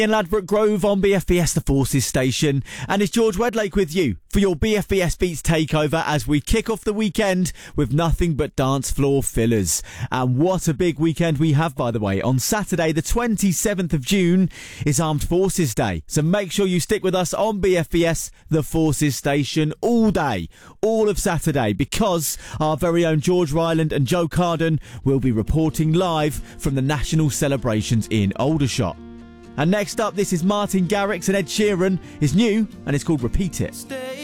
In Ladbroke Grove on BFBS The Forces station, and it's George Wedlake with you for your BFBS Beats takeover as we kick off the weekend with nothing but dance floor fillers. And what a big weekend we have, by the way. On Saturday the 27th of June is Armed Forces Day, so make sure you stick with us on BFBS The Forces station all day, all of Saturday, because our very own George Ryland and Joe Carden will be reporting live from the national celebrations in Aldershot. And next up, this is Martin Garrix and Ed Sheeran. It's new and it's called Repeat It.